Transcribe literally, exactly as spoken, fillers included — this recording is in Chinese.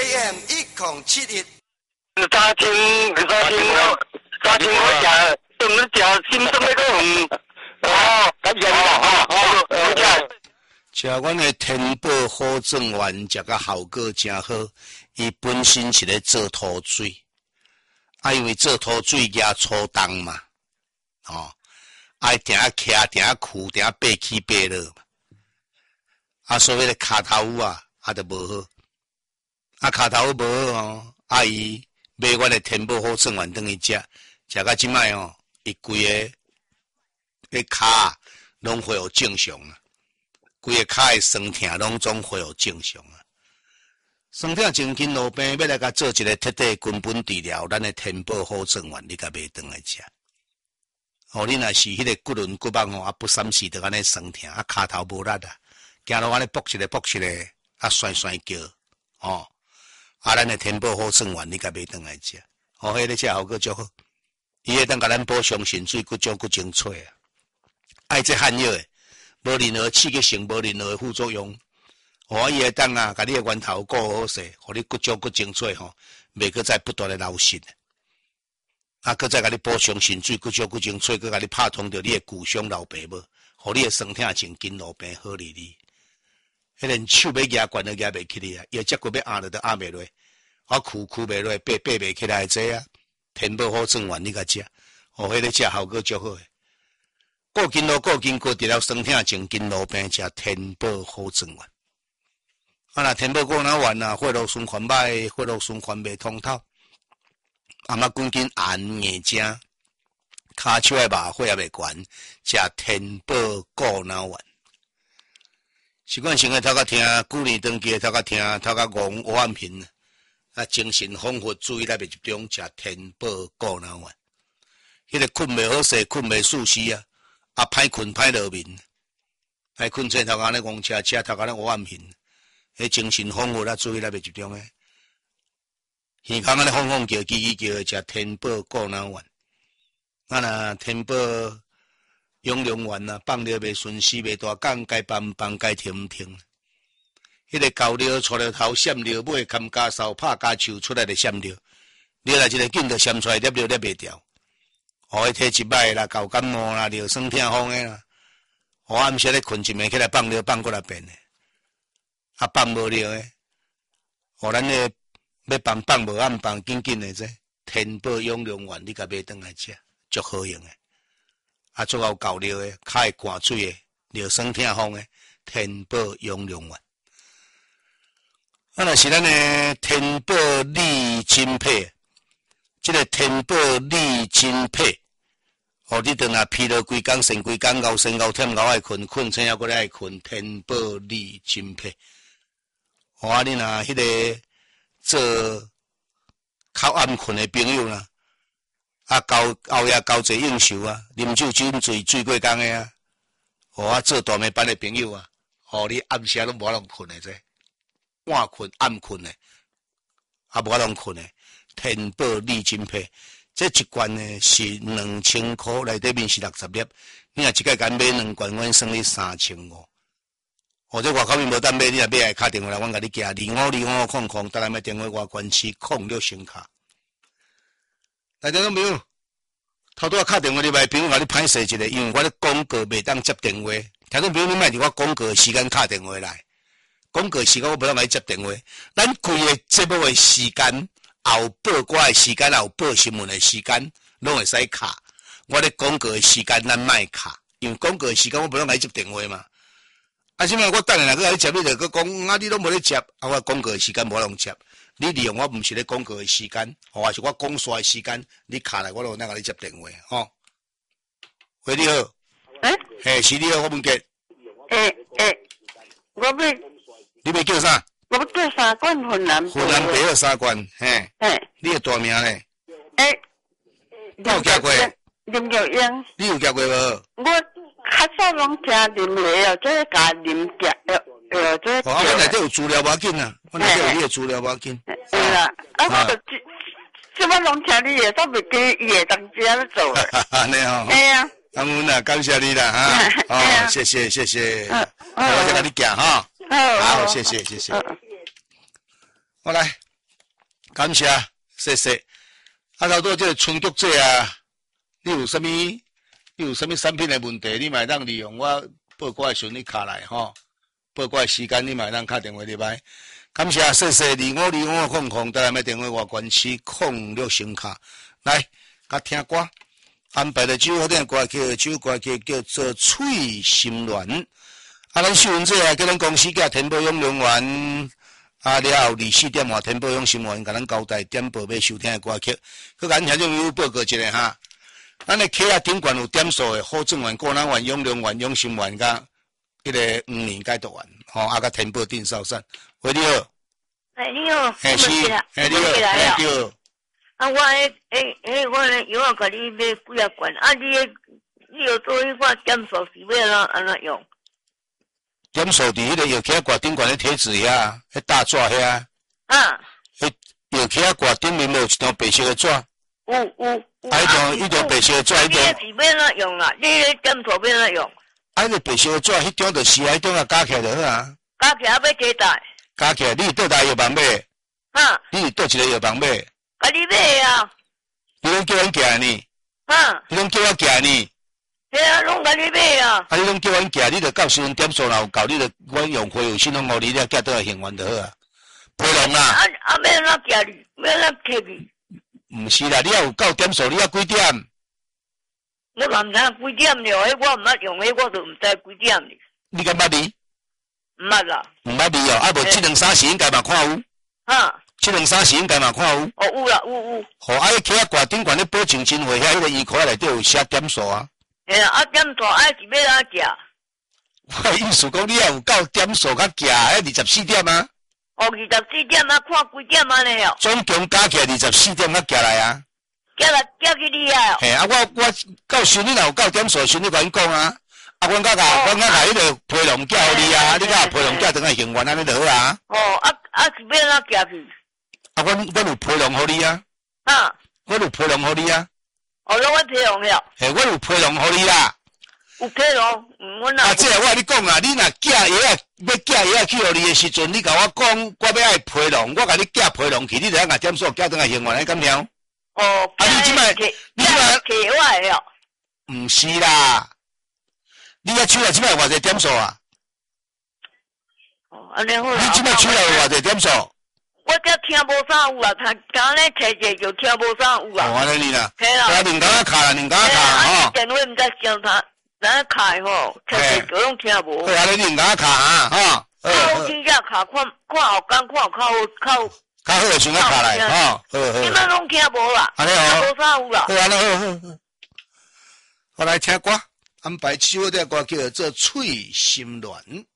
A M 一零七一。 早清早清我早清我食，炖了食心中那个鱼。哦，感谢你啦，哈，好，好谢。 食阮的天宝好正丸，食甲效果真好。伊本身是咧做土水，啊，因为做土水压粗重嘛，哦，爱定啊徛，定啊哭，定啊爬起爬落嘛，啊，所以咧骹头啊，啊，就无好，啊，骹头无好哦，啊，伊买阮的天宝好正丸等于食，食到即摆哦，伊规个迄骹拢恢复正常啊。规个骹诶酸痛拢总恢复正常啊！酸痛真紧路病，要来甲做一个彻底根本治疗，咱诶天宝好正丸，你甲买转来食。哦，你若是迄个骨轮骨棒吼，啊不三时就安尼酸痛，啊骹头无力啊，行路安尼搏一个搏一个，啊酸酸叫，哦，啊咱诶天宝好正丸，你甲买转来食。哦，迄个食效果足好，伊会当甲咱补充肾水，骨种骨精粹啊！爱这汉药诶。无任何刺激性，无任何副作用。哦，伊会当啊，甲你诶源头顾好势，互你骨足骨精粹吼，袂搁再不断诶流失。啊，搁再甲你补充肾水，骨足骨精粹，搁甲你拍通着你诶骨伤老爸母，互你诶酸痛真筋路病好哩哩。迄个手要压悬都压袂起哩啊，伊脚骨要压了都压袂落，啊，箍箍袂落，爬爬袂起来这啊。天宝好正丸你甲食，哦，迄个食效果足好诶。顾筋路、顾筋骨，除了酸痛、静筋路病，食天宝好正丸。啊，若天宝过脑丸啊，血路循环歹，血路循环袂通透，啊嘛滚筋寒硬正，骹手诶麻血也袂悬，食天宝过脑丸。习惯性诶头壳听，旧年长期诶头壳听，头壳戆黑眼皮，啊精神恍惚，注意力袂集中，食天宝过脑丸。迄个困袂好势，困袂舒适啊。啊，歹困歹落眠，歹困车头安尼戆车车头安尼黑眼皮，迄精神恍惚啊，注意力袂集中诶。耳孔安尼晃晃叫，叽叽叫诶，食天宝过脑丸。啊若天宝养龙丸啊，放尿袂顺时，袂大讲，该放放，该停停。迄个高尿、粗尿头、闪尿尾、砍加梢、拍加手出来的闪尿，尿来一个紧就闪出来，粒尿粒袂掉。哦，迄体一摆啦，搞感冒啦，尿酸痛风诶啦，哦，暗时咧困一暝起来放尿放过来变诶，啊放无尿诶，哦，咱咧要放放无暗放，紧紧诶这天宝养龙丸，你甲买转来食，足好用诶，啊，足有够尿诶，较会灌水诶，尿酸痛风诶，天宝养龙丸。啊，若是咱诶天宝利精配，即个天宝利精配。哦，你等下疲劳规工、神规工、熬神熬忝、熬爱困、困醒还过来爱困，天宝利精配。哦，啊，你若迄个做较暗困的朋友啦，啊，熬熬夜熬济应酬啊，啉酒酒醉醉过工的啊，哦，啊，做大暝班的朋友啊，哦，你暗时拢无法通困的这，晚困暗困的，啊，无法通困的，天宝利精配。这一罐呢是两千块，内底面是六十粒。你若一个敢买两罐，阮算你三千五。或者外口面无当买，你若买来敲电话来，阮甲你寄二五二五空空，当然买电话外关市空六星卡。大家拢没有，头拄啊敲电话入来，朋友甲你歹势一个，因为我咧广告袂当接电话。听众朋友，你莫伫我广告时间敲电话来，广告时间我袂当来接电话。咱规个节目的时间。后报歌的时间，后报新闻的时间，拢会使卡。我咧广告的时间，咱莫卡，因为广告的时间我不能来接电话嘛。啊，什么我等下若去甲你接，你就去讲，啊，你拢无咧接，啊，我广告的时间无通接。你利用我毋是咧广告的时间，或者是我讲煞的时间，你卡来我就哪甲你接电话，吼。喂，你好。 诶？ 嘿，是你好，我问杰。 诶诶，我要。 你要叫啥？ 我要叫三罐云南白。 云南白有三罐，嘿。 嘿。 你的大名咧？ 诶。 有食过？ 林玉英。 你有食过无？ 我较早拢听啉咧哦，这甲啉食，呃呃，这。 哦，我内底有资料无要紧啊，我内底有你的资料无要紧。 是啦，啊，我就即即摆拢听你的，都袂记伊的当时咧做。 哈哈，你好。 哎呀。 感恩啦，感谢你啦，哈。哦，谢谢谢谢。我再甲你讲哈。好，谢谢谢谢。我来， 感谢，谢谢。啊，头拄这个春菊节啊，你有啥物？你有啥物产品的问题？你嘛当利用我报告的时阵你卡来吼，报告的时间你嘛当打电话入来。感谢，谢谢。二五二五空空，带来咩电话外关区空六星卡来，甲听歌。安排的首好听歌曲，首歌曲叫做《翠心恋》。啊，咱秀文这啊，叫咱公司甲天宝永龙园。啊，了后二四点换天宝永新闻，甲咱交代点播要收听的歌曲。佮咱听众友报告一下哈，咱的客啊顶悬有点数的好正园、果南园、永龙园、永新园，甲迄个五年解读园，吼，啊，甲天宝定寿山。喂，你好。 哎，你好， 哎是，哎你好，哎对。 啊，我诶诶诶，我咧药啊，甲你买几啊罐，啊，你你有做迄款点数是要安安怎用？ 点数伫迄个药器挂顶悬咧贴纸遐，迄大纸遐。啊。迄药器挂顶面有一张白色的纸。 有有。 啊，迄张迄张白色的纸，迄张。 你是要怎用啦？你咧点数要怎用？ 啊，迄个白色的纸，迄张就是啊，迄张啊加起来就好啊。 加起来要几大？ 加起来，你是倒台药房买？ 哈。 你是倒一个药房买？ 甲你买啊。 你拢叫阮寄呢？哈。你拢叫我寄呢？ 嘿啊，拢甲你买啊！ 啊，你拢叫阮寄，你着到时阵点数若有够，你着阮用回有信用互你，你寄倒来还完就好啊。赔偿啦！ 啊啊，要哪寄你？要哪摕去？ 毋是啦，你要有够点数，你要几点？ 我嘛毋知几点了，迄我毋捌用，迄我就毋知几点哩。 你敢捌哩？ 毋捌啦。 毋捌哩哦，啊无七两三时应该嘛看有。哈。七两三时应该嘛看有。 哦，有啦，有有。 吼，啊，迄客啊挂顶悬咧保证金会遐迄个衣裤内底有写点数啊。 哎呀，啊点数爱是要哪食？ 我意思讲，你也有够点数较寄，迄二十四点啊。 哦，二十四点啊，看几点安尼哦。 总共加起来二十四点较寄来啊。 寄来寄去你遐哦。 嘿啊，我我到时你若有够点数，时你甲阮讲啊。啊，阮甲甲，阮甲甲迄个批量寄互你啊，你甲批量寄等下还原安尼就好啊。 哦，啊啊是要哪寄去？ 啊，阮阮有批量互你啊。啊。阮有批量互你啊。 哦，拢我批量了。 嘿，我有批量互你啦。 有批量，嗯，阮哪？ 啊，这我甲你讲啊，你若寄药啊，要寄药啊去互你的时阵，你甲我讲，我要爱批量，我甲你寄批量去，你就甲点数寄等下还完，你敢听？ 哦。 啊，你即摆，你即摆摕我的了。 毋是啦，你遐取来即摆偌济点数啊？ 哦，安尼好啦。 你即摆取来有偌济点数？ 我这听无啥有啦，他刚咧摕者就听无啥有啦。 哦，安尼啦。 嘿啦。 啊，两工仔卡啦，两工仔卡吼。 电话毋知上他哪卡吼，摕者就拢听无。 好，安尼两工仔卡啊，吼。 较好听只卡，看看后工看较好较。 较好就先卡来，吼。好好。 你们拢听无啦？ 安尼好。 无啥有啦。 好，安尼好好好。我来听歌，安排首的歌叫做《翠心恋》。